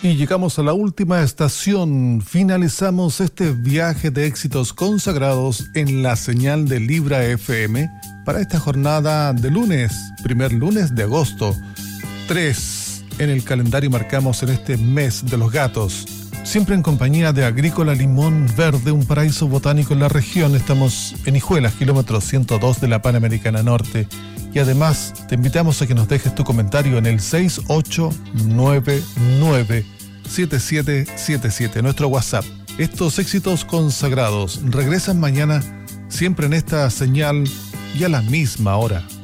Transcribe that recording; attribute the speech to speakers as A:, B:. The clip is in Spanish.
A: Y llegamos a la última estación. Finalizamos este viaje de éxitos consagrados en la señal de Libra FM para esta jornada de lunes, primer lunes de agosto. 3 en el calendario marcamos en este mes de los gatos. Siempre en compañía de Agrícola Limón Verde, un paraíso botánico en la región. Estamos en Hijuelas, kilómetro 102 de la Panamericana Norte. Y además te invitamos a que nos dejes tu comentario en el 6899-7777, nuestro WhatsApp. Estos éxitos consagrados regresan mañana, siempre en esta señal y a la misma hora.